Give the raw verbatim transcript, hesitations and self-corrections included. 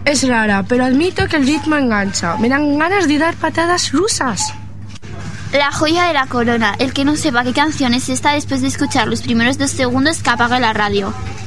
Es rara, pero admito que el ritmo engancha. Me dan ganas de dar patadas rusas. La joya de la corona. El que no sepa qué canción es esta después de escuchar los primeros dos segundos que apague la radio.